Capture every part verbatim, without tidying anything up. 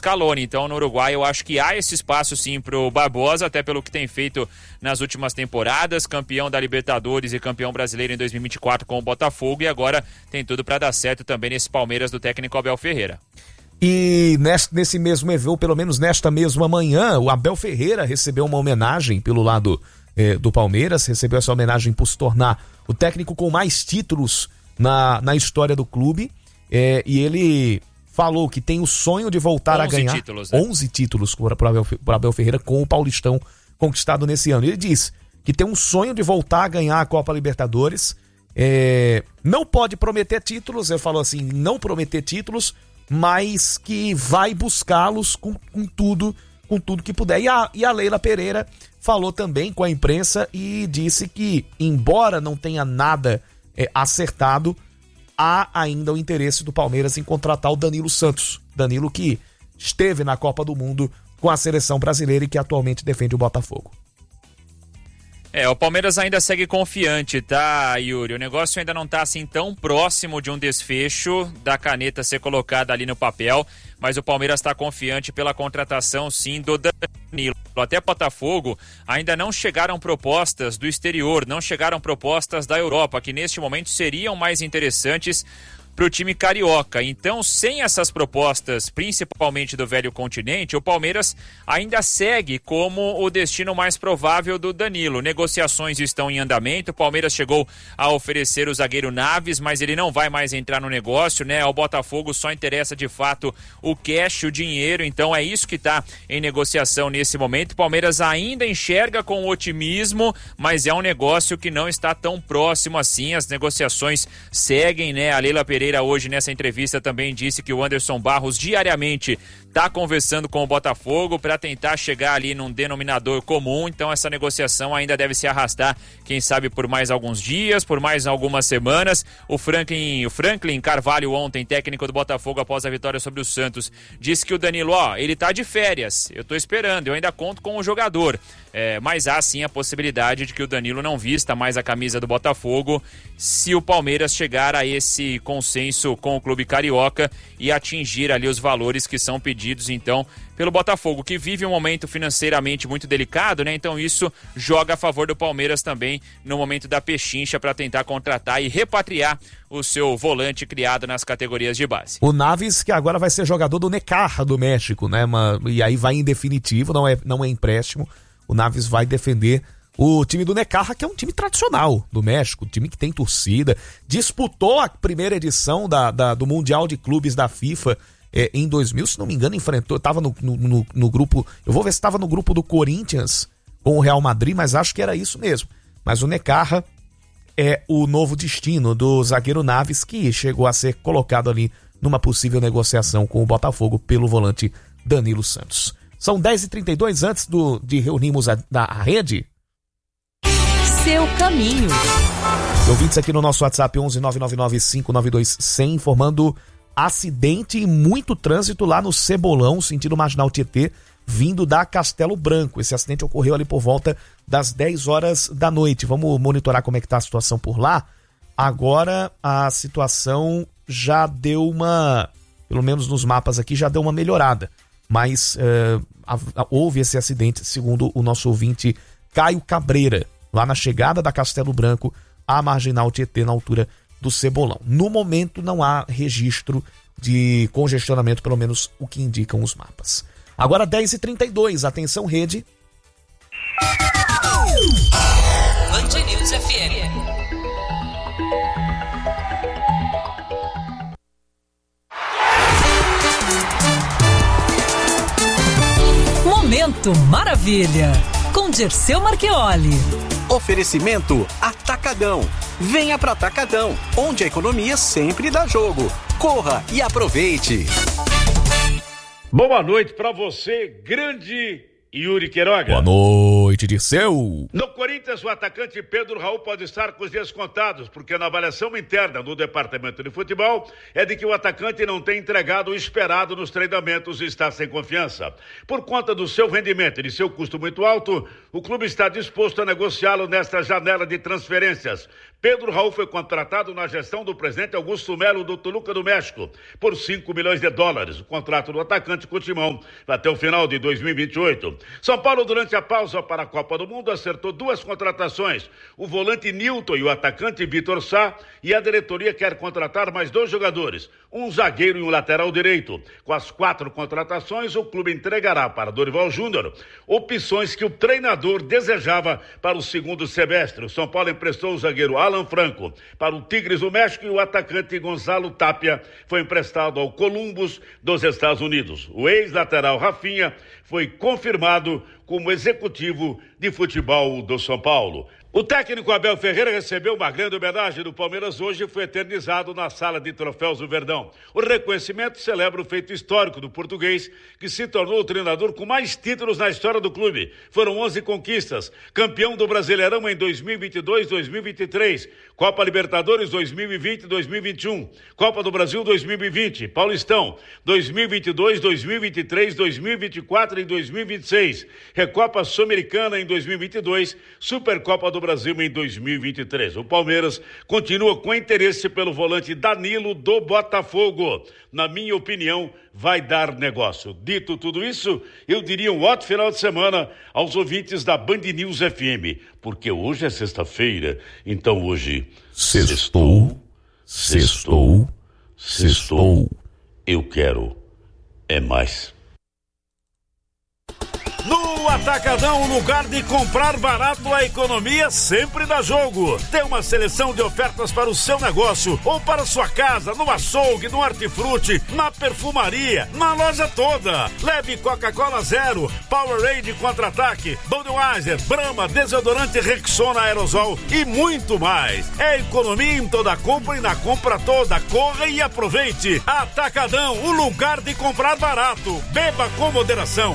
Scaloni. Então, no Uruguai, eu acho que há esse espaço sim pro Barbosa, até pelo que tem feito nas últimas temporadas, campeão da Libertadores e campeão brasileiro em dois mil e vinte e quatro com o Botafogo, e agora tem tudo para dar certo também nesse Palmeiras do técnico Abel Ferreira. E nesse, nesse mesmo evento, pelo menos nesta mesma manhã, o Abel Ferreira recebeu uma homenagem pelo lado eh, do Palmeiras, recebeu essa homenagem por se tornar o técnico com mais títulos na, na história do clube, eh, e ele falou que tem o sonho de voltar a ganhar títulos, né? onze títulos para o Abel, Abel Ferreira com o Paulistão conquistado nesse ano. Ele diz que tem um sonho de voltar a ganhar a Copa Libertadores, é, não pode prometer títulos, ele falou assim, não prometer títulos, mas que vai buscá-los com, com tudo, com tudo que puder. E a, e a Leila Pereira falou também com a imprensa e disse que, embora não tenha nada é, acertado, há ainda o interesse do Palmeiras em contratar o Danilo Santos. Danilo que esteve na Copa do Mundo com a seleção brasileira e que atualmente defende o Botafogo. É, o Palmeiras ainda segue confiante, tá, Yuri? O negócio ainda não tá assim tão próximo de um desfecho da caneta ser colocada ali no papel, mas o Palmeiras está confiante pela contratação, sim, do Danilo. Até Botafogo ainda não chegaram propostas do exterior, não chegaram propostas da Europa, que neste momento seriam mais interessantes para o time carioca. Então, sem essas propostas, principalmente do velho continente, o Palmeiras ainda segue como o destino mais provável do Danilo. Negociações estão em andamento, o Palmeiras chegou a oferecer o zagueiro Naves, mas ele não vai mais entrar no negócio, né? Ao Botafogo só interessa de fato o cash, o dinheiro, então é isso que está em negociação nesse momento. O Palmeiras ainda enxerga com otimismo, mas é um negócio que não está tão próximo assim, as negociações seguem, né? A Leila Pereira hoje nessa entrevista também disse que o Anderson Barros diariamente está conversando com o Botafogo para tentar chegar ali num denominador comum, então essa negociação ainda deve se arrastar, quem sabe por mais alguns dias, por mais algumas semanas. O Franklin, o Franklin Carvalho ontem, técnico do Botafogo após a vitória sobre o Santos, disse que o Danilo, ó, ele tá de férias, eu tô esperando, eu ainda conto com o jogador, é, mas há sim a possibilidade de que o Danilo não vista mais a camisa do Botafogo se o Palmeiras chegar a esse consenso com o clube carioca e atingir ali os valores que são pedidos então pelo Botafogo, que vive um momento financeiramente muito delicado, né? Então isso joga a favor do Palmeiras também no momento da pechincha para tentar contratar e repatriar o seu volante criado nas categorias de base. O Naves, que agora vai ser jogador do Necaxa do México, né? E aí vai em definitivo, não é, não é empréstimo. O Naves vai defender o time do Necaxa, que é um time tradicional do México, um time que tem torcida, disputou a primeira edição da, da, do Mundial de Clubes da FIFA é, em dois mil, se não me engano, enfrentou, estava no, no, no, no grupo, eu vou ver se estava no grupo do Corinthians com o Real Madrid, mas acho que era isso mesmo. Mas o Necaxa é o novo destino do zagueiro Naves, que chegou a ser colocado ali numa possível negociação com o Botafogo pelo volante Danilo Santos. São dez e trinta e dois, antes do, de reunirmos a, a rede. Seu caminho. Ouvintes aqui no nosso WhatsApp onze nove nove nove cinco nove dois zero zero informando acidente e muito trânsito lá no Cebolão, sentido Marginal Tietê, vindo da Castelo Branco. Esse acidente ocorreu ali por volta das dez horas da noite. Vamos monitorar como é que tá a situação por lá. Agora a situação já deu uma, pelo menos nos mapas aqui, já deu uma melhorada. Mas uh, a, a, houve esse acidente, segundo o nosso ouvinte Caio Cabreira, lá na chegada da Castelo Branco à Marginal Tietê, na altura do Cebolão. No momento não há registro de congestionamento, pelo menos o que indicam os mapas. Agora dez e trinta e dois, atenção rede. Band News F M. Momento Maravilha, com Dirceu Marchioli. Oferecimento Atacadão. Venha para Atacadão, onde a economia sempre dá jogo. Corra e aproveite. Boa noite para você, grande Yuri Queiroga. Boa noite, Dirceu. No Corinthians, o atacante Pedro Raul pode estar com os dias contados, porque na avaliação interna do departamento de futebol é de que o atacante não tem entregado o esperado nos treinamentos e está sem confiança. Por conta do seu rendimento e de seu custo muito alto, o clube está disposto a negociá-lo nesta janela de transferências. Pedro Raul foi contratado na gestão do presidente Augusto Melo do Toluca do México por cinco milhões de dólares. O contrato do atacante com o Timão vai até o final de dois mil e vinte e oito. São Paulo, durante a pausa para a Copa do Mundo, acertou duas contratações. O volante Nilton e o atacante Vitor Sá, e a diretoria quer contratar mais dois jogadores, um zagueiro e um lateral direito. Com as quatro contratações, o clube entregará para Dorival Júnior opções que o treinador desejava para o segundo semestre. O São Paulo emprestou o zagueiro Alan Franco para o Tigres do México e o atacante Gonzalo Tapia foi emprestado ao Columbus dos Estados Unidos. O ex-lateral Rafinha foi confirmado como executivo de futebol do São Paulo. O técnico Abel Ferreira recebeu uma grande homenagem do Palmeiras hoje e foi eternizado na sala de troféus do Verdão. O reconhecimento celebra o feito histórico do português, que se tornou o treinador com mais títulos na história do clube. Foram onze conquistas, campeão do Brasileirão em dois mil e vinte e dois, dois mil e vinte e três, Copa Libertadores dois mil e vinte e dois mil e vinte e um, Copa do Brasil dois mil e vinte, Paulistão dois mil e vinte e dois, dois mil e vinte e três, dois mil e vinte e quatro e dois mil e vinte e seis, Recopa Sul-Americana em dois mil e vinte e dois, Supercopa do Brasil em dois mil e vinte e três. O Palmeiras continua com interesse pelo volante Danilo do Botafogo. Na minha opinião, vai dar negócio. Dito tudo isso, eu diria um ótimo final de semana aos ouvintes da Band News F M, porque hoje é sexta-feira, então hoje Sextou, sextou, sextou. Eu quero é mais. No Atacadão, o lugar de comprar barato, a economia sempre dá jogo. Tem uma seleção de ofertas para o seu negócio ou para sua casa, no açougue, no hortifruti, na perfumaria, na loja toda. Leve Coca-Cola Zero, Powerade Contra-Ataque, Budweiser, Brahma, desodorante Rexona Aerosol e muito mais. É economia em toda compra e na compra toda. Corra e aproveite. Atacadão, o lugar de comprar barato. Beba com moderação.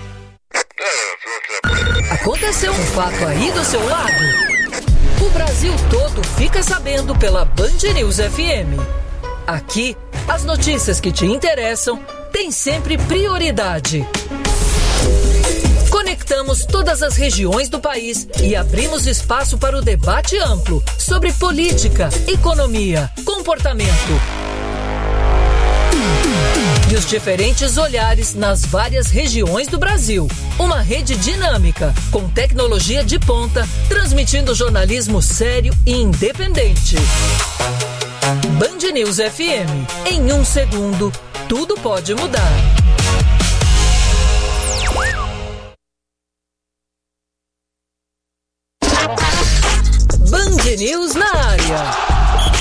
Aconteceu um fato aí do seu lado? O Brasil todo fica sabendo pela Band News F M. Aqui, as notícias que te interessam têm sempre prioridade. Conectamos todas as regiões do país e abrimos espaço para o debate amplo sobre política, economia, comportamento e os diferentes olhares nas várias regiões do Brasil. Uma rede dinâmica, com tecnologia de ponta, transmitindo jornalismo sério e independente. Band News F M. Em um segundo, tudo pode mudar. Band News na área.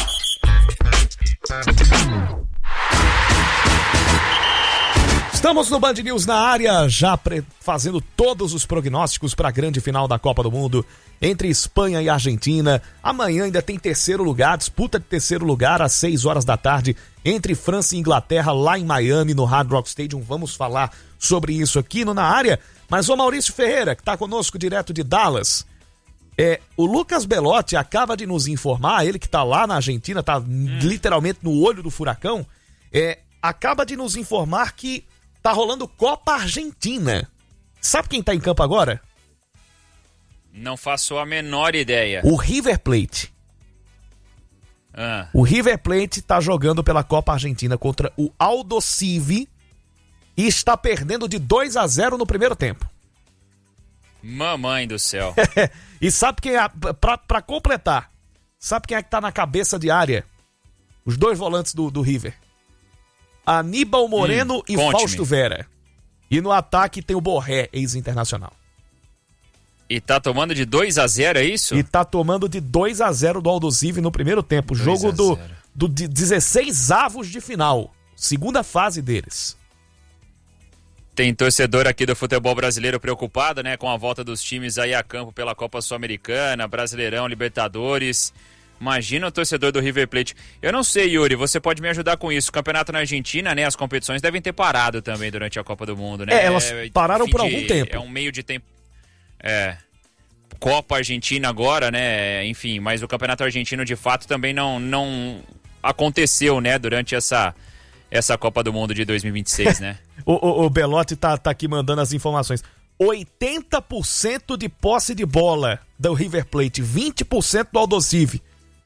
Estamos no Band News na área, já pre- fazendo todos os prognósticos para a grande final da Copa do Mundo entre Espanha e Argentina. Amanhã ainda tem terceiro lugar, disputa de terceiro lugar às seis horas da tarde entre França e Inglaterra lá em Miami, no Hard Rock Stadium. Vamos falar sobre isso aqui no Na Área. Mas o Maurício Ferreira, que está conosco direto de Dallas, é, o Lucas Belotti acaba de nos informar, ele que está lá na Argentina, está hum. literalmente no olho do furacão, é, acaba de nos informar que tá rolando Copa Argentina. Sabe quem tá em campo agora? Não faço a menor ideia. O River Plate. Ah. O River Plate tá jogando pela Copa Argentina contra o Aldosivi e está perdendo de dois a zero no primeiro tempo. Mamãe do céu. E sabe quem é, pra, pra completar, sabe quem é que tá na cabeça de área? Os dois volantes do, do River. Aníbal Moreno hum, e conte-me. Fausto Vera. E no ataque tem o Borré, ex-internacional. E tá tomando de dois a zero, é isso? E tá tomando de dois a zero do Aldosivi no primeiro tempo. Jogo do, do de dezesseis avos de final. Segunda fase deles. Tem torcedor aqui do futebol brasileiro preocupado, né? Com a volta dos times aí a campo pela Copa Sul-Americana, Brasileirão, Libertadores. Imagina o torcedor do River Plate. Eu não sei, Yuri, você pode me ajudar com isso. O campeonato na Argentina, né? As competições devem ter parado também durante a Copa do Mundo, né? É, elas pararam por algum tempo. É um meio de tempo. É. Copa Argentina agora, né? Enfim, mas o campeonato argentino de fato também não, não aconteceu, né? Durante essa, essa Copa do Mundo de dois mil e vinte e seis, né? o, o, o Belotti tá, tá aqui mandando as informações. oitenta por cento de posse de bola do River Plate, vinte por cento do Aldosivi.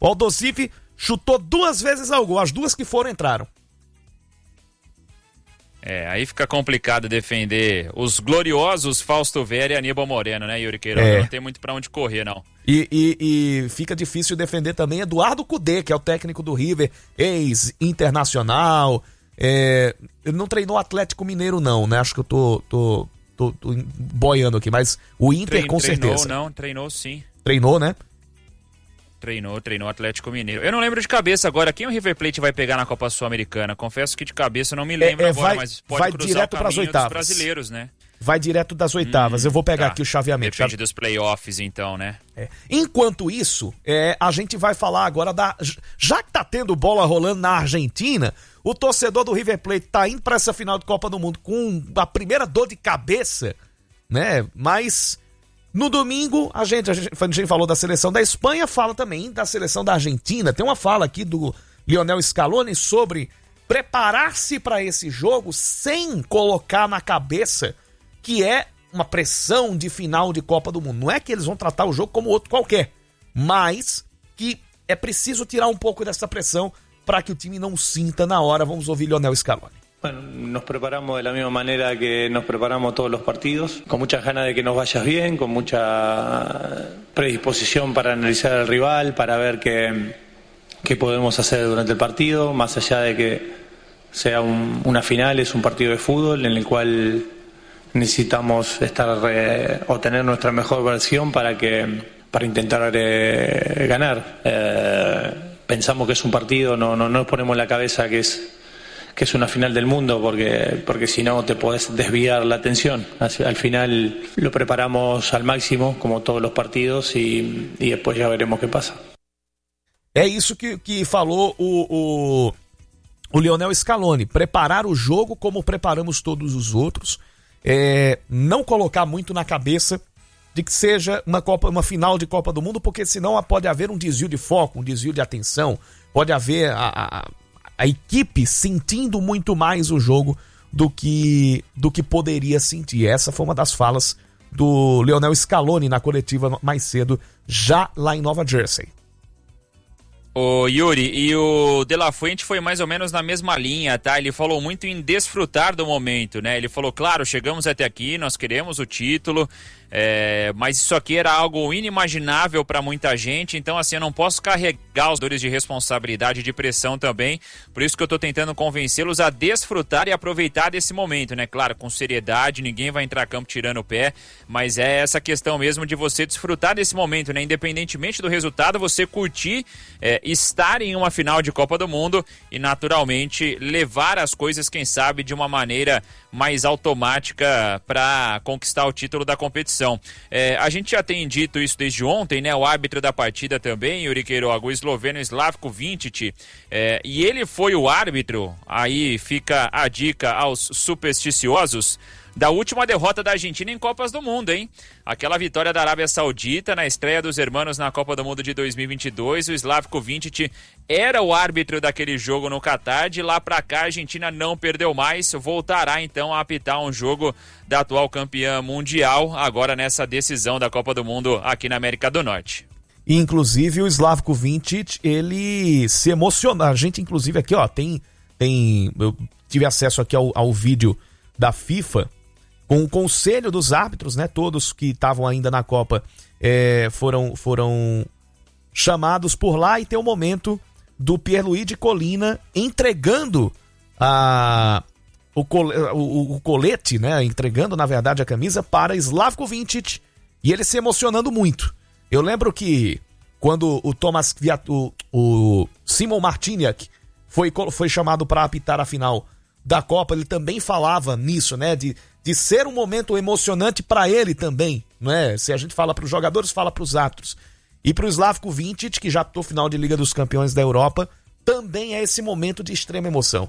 O Aldosivi chutou duas vezes ao gol, as duas que foram entraram. É, aí fica complicado defender os gloriosos Fausto Vera e Aníbal Moreno, né, Yuri Queiroz? É. Não tem muito pra onde correr, não. E, e, e fica difícil defender também Eduardo Cudê, que é o técnico do River, ex-internacional. É, ele não treinou Atlético Mineiro, não, né? Acho que eu tô, tô, tô, tô boiando aqui, mas o Inter Trein, com treinou, certeza. Não, treinou sim. Treinou, né? Treinou, treinou Atlético Mineiro. Eu não lembro de cabeça agora quem o River Plate vai pegar na Copa Sul-Americana. Confesso que de cabeça eu não me lembro É, é, agora, vai- mas pode vai cruzar direto o pras caminho oitavas. dos brasileiros, né? Vai direto das oitavas. Eu vou pegar Tá. aqui o chaveamento. Depende dos playoffs, então, né? É. Enquanto isso, é, a gente vai falar agora da... Já que tá tendo bola rolando na Argentina, o torcedor do River Plate tá indo pra essa final de Copa do Mundo com a primeira dor de cabeça, né? Mas no domingo, a gente, a gente, a gente falou da seleção da Espanha, fala também da seleção da Argentina. Tem uma fala aqui do Lionel Scaloni sobre preparar-se para esse jogo sem colocar na cabeça que é uma pressão de final de Copa do Mundo. Não é que eles vão tratar o jogo como outro qualquer, mas que é preciso tirar um pouco dessa pressão para que o time não sinta na hora. Vamos ouvir Lionel Scaloni. Bueno, nos preparamos de la misma manera que nos preparamos todos los partidos, con muchas ganas de que nos vaya bien, con mucha predisposición para analizar al rival, para ver qué, qué podemos hacer durante el partido, más allá de que sea un, una final, es un partido de fútbol en el cual necesitamos estar eh, o tener nuestra mejor versión para que para intentar eh, ganar. Eh, pensamos que es un partido, no, no, no nos ponemos en la cabeza que es que es una final del mundo, porque, porque si no te podés desviar la atención. Al, al final lo preparamos al máximo, como todos los partidos, y, y después ya veremos qué pasa. É isso que, que falou o, o, o Lionel Scaloni. Preparar o jogo como preparamos todos os outros. É, não colocar muito na cabeça de que seja uma, Copa, uma final de Copa do Mundo, porque senão pode haver um desvio de foco, um desvio de atenção, pode haver a, a, a equipe sentindo muito mais o jogo do que, do que poderia sentir. Essa foi uma das falas do Lionel Scaloni na coletiva mais cedo, já lá em Nova Jersey. O Yuri, e o De La Fuente foi mais ou menos na mesma linha, tá? Ele falou muito em desfrutar do momento, né? Ele falou, claro, chegamos até aqui, nós queremos o título, é, mas isso aqui era algo inimaginável para muita gente, então assim, eu não posso carregar os dores de responsabilidade e de pressão também, por isso que eu tô tentando convencê-los a desfrutar e aproveitar desse momento, né? Claro, com seriedade, ninguém vai entrar a campo tirando o pé, mas é essa questão mesmo de você desfrutar desse momento, né? Independentemente do resultado, você curtir, é, estar em uma final de Copa do Mundo e naturalmente levar as coisas, quem sabe, de uma maneira mais automática para conquistar o título da competição. É, a gente já tem dito isso desde ontem, né? O árbitro da partida também, Yuri Queiroga, o esloveno Slavko Vincic, é, e ele foi o árbitro, aí fica a dica aos supersticiosos, da última derrota da Argentina em Copas do Mundo, hein? Aquela vitória da Arábia Saudita na estreia dos hermanos na Copa do Mundo de dois mil e vinte e dois, o Slavko Vincic era o árbitro daquele jogo no Catar. De lá pra cá a Argentina não perdeu mais, voltará então a apitar um jogo da atual campeã mundial, agora nessa decisão da Copa do Mundo aqui na América do Norte. Inclusive o Slavko Vincic, ele se emociona. A gente inclusive aqui, ó, tem, tem eu tive acesso aqui ao, ao vídeo da FIFA, com o conselho dos árbitros, né? Todos que estavam ainda na Copa é, foram, foram chamados por lá, e tem o momento do Pierluigi Collina entregando a, o, col, o, o colete, né? Entregando, na verdade, a camisa para Slavko Vincic, e ele se emocionando muito. Eu lembro que quando o Thomas o, o Simon Martiniak foi, foi chamado para apitar a final da Copa, ele também falava nisso, né? De, de ser um momento emocionante para ele também, não é? Se a gente fala para os jogadores, fala para os árbitros. E para o Slavko Vincic, que já apitou final de Liga dos Campeões da Europa, também é esse momento de extrema emoção.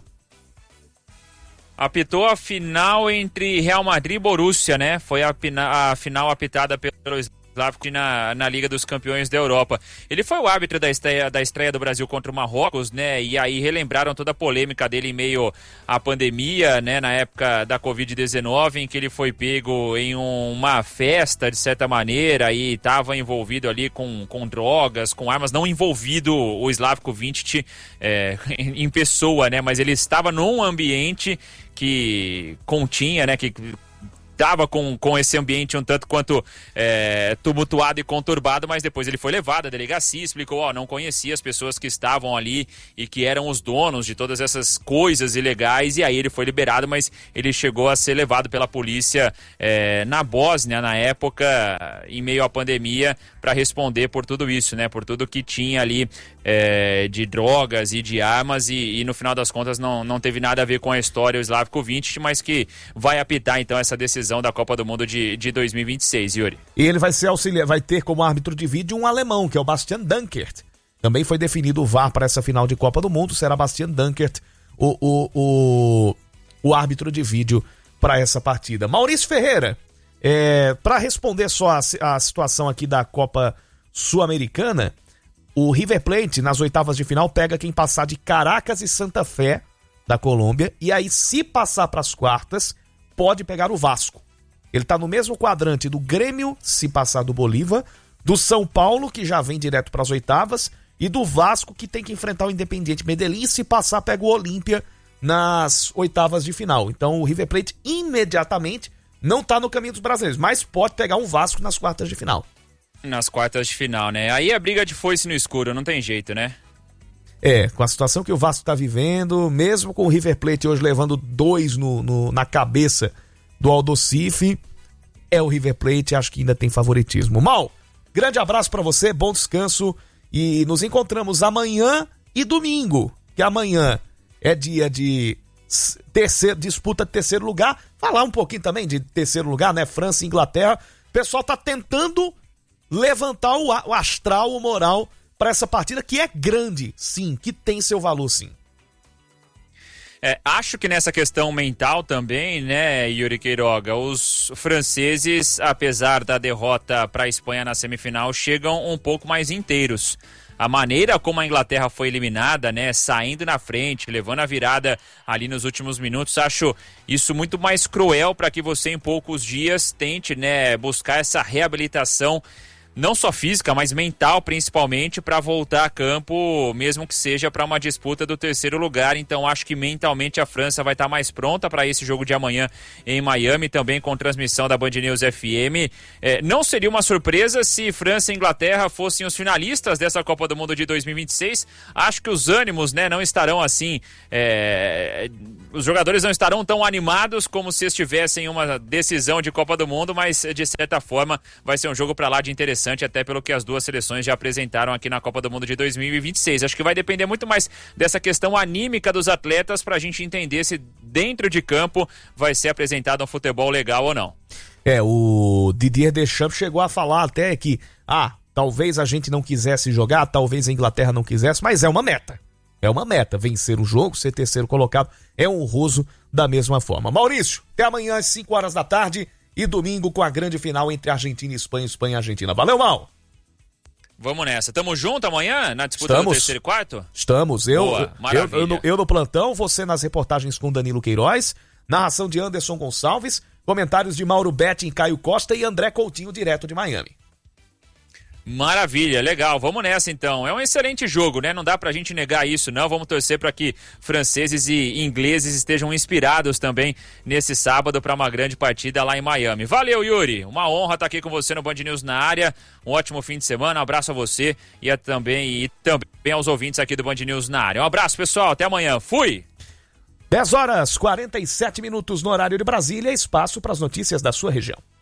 Apitou a final entre Real Madrid e Borussia, né? Foi a, a final apitada pelo Na, na Liga dos Campeões da Europa. Ele foi o árbitro da estreia, da estreia do Brasil contra o Marrocos, né? E aí relembraram toda a polêmica dele em meio à pandemia, né? Na época da covid dezenove, em que ele foi pego em um, uma festa, de certa maneira, e estava envolvido ali com, com drogas, com armas, não envolvido o Slavko Vincic é, em, em pessoa, né? Mas ele estava num ambiente que continha, né? Que estava com, com esse ambiente um tanto quanto é, tumultuado e conturbado, mas depois ele foi levado à delegacia, explicou, ó, não conhecia as pessoas que estavam ali e que eram os donos de todas essas coisas ilegais, e aí ele foi liberado, mas ele chegou a ser levado pela polícia é, na Bósnia, na época, em meio à pandemia, para responder por tudo isso, né, por tudo que tinha ali é, de drogas e de armas, e, e no final das contas não, não teve nada a ver com a história o Slavko Vincic, mas que vai apitar então essa decisão da Copa do Mundo de, de dois mil e vinte e seis, Yuri. E ele vai ser auxiliar, vai ter como árbitro de vídeo um alemão, que é o Bastian Dankert. Também foi definido o V A R para essa final de Copa do Mundo, será Bastian Dankert o, o, o, o árbitro de vídeo para essa partida. Maurício Ferreira, é, para responder só a, a situação aqui da Copa Sul-Americana, o River Plate nas oitavas de final pega quem passar de Caracas e Santa Fé da Colômbia, e aí se passar para as quartas pode pegar o Vasco. Ele tá no mesmo quadrante do Grêmio, se passar do Bolívar, do São Paulo, que já vem direto para as oitavas, e do Vasco, que tem que enfrentar o Independiente Medellín, e se passar pega o Olímpia nas oitavas de final. Então o River Plate imediatamente não tá no caminho dos brasileiros, mas pode pegar um Vasco nas quartas de final. Nas quartas de final, né? Aí a briga de foice no escuro, não tem jeito, né? É, com a situação que o Vasco está vivendo, mesmo com o River Plate hoje levando dois no, no, na cabeça do Aldosifi, é o River Plate, acho que ainda tem favoritismo. Mal, grande abraço para você, bom descanso e nos encontramos amanhã e domingo, que amanhã é dia de terceiro, disputa de terceiro lugar, falar um pouquinho também de terceiro lugar, né, França e Inglaterra, o pessoal tá tentando levantar o, o astral, o moral para essa partida que é grande, sim, que tem seu valor, sim. É, acho que nessa questão mental também, né, Yuri Queiroga, os franceses, apesar da derrota para a Espanha na semifinal, chegam um pouco mais inteiros. A maneira como a Inglaterra foi eliminada, né, saindo na frente, levando a virada ali nos últimos minutos, acho isso muito mais cruel para que você em poucos dias tente, né, buscar essa reabilitação, não só física, mas mental principalmente, para voltar a campo, mesmo que seja para uma disputa do terceiro lugar. Então acho que mentalmente a França vai estar mais pronta para esse jogo de amanhã em Miami, também com transmissão da Band News F M. É, não seria uma surpresa se França e Inglaterra fossem os finalistas dessa Copa do Mundo de dois mil e vinte e seis. Acho que os ânimos, né, não estarão assim, é... os jogadores não estarão tão animados como se estivessem em uma decisão de Copa do Mundo, mas de certa forma vai ser um jogo para lá de interessante, até pelo que as duas seleções já apresentaram aqui na Copa do Mundo de dois mil e vinte e seis. Acho que vai depender muito mais dessa questão anímica dos atletas para a gente entender se dentro de campo vai ser apresentado um futebol legal ou não. É, o Didier Deschamps chegou a falar até que, ah, talvez a gente não quisesse jogar, talvez a Inglaterra não quisesse, mas é uma meta. É uma meta, vencer o jogo, ser terceiro colocado, é honroso da mesma forma. Maurício, até amanhã às cinco horas da tarde e domingo com a grande final entre Argentina e Espanha, Espanha e Argentina. Valeu, Mal! Vamos nessa. Tamo junto amanhã na disputa Estamos. do terceiro e quarto? Estamos. Eu, Boa, eu, eu, eu, eu no plantão, você nas reportagens com Danilo Queiroz, narração de Anderson Gonçalves, comentários de Mauro Betti, Caio Costa e André Coutinho, direto de Miami. Maravilha, legal, vamos nessa então. É um excelente jogo, né? Não dá pra gente negar isso, não. Vamos torcer para que franceses e ingleses estejam inspirados também nesse sábado para uma grande partida lá em Miami. Valeu, Yuri, uma honra estar aqui com você no Band News na área. Um ótimo fim de semana, um abraço a você e, a também, e também aos ouvintes aqui do Band News na área. Um abraço, pessoal, até amanhã, fui! dez horas e quarenta e sete minutos no horário de Brasília, espaço para as notícias da sua região.